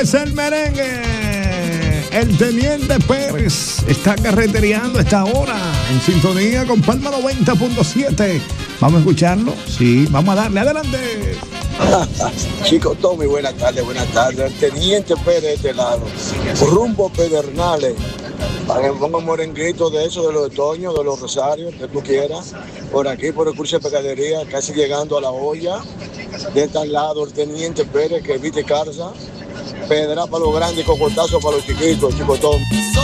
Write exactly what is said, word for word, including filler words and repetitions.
es el merengue. El Teniente Pérez está carretereando a esta hora en sintonía con Palma noventa punto siete. ¿Vamos a escucharlo? Sí, vamos a darle. Adelante. Chicos, Tommy, buenas tardes, buenas tardes. El Teniente Pérez de este lado. Rumbo Pedernales. Para que me ponga un morenguito de eso, de los otoños, de los rosarios, que tú quieras. Por aquí, por el curso de pescadería, casi llegando a la olla. De este lado, el Teniente Pérez, que viste Carza. Pedra para los grandes, cocotazo para los chiquitos, chicos, Tommy.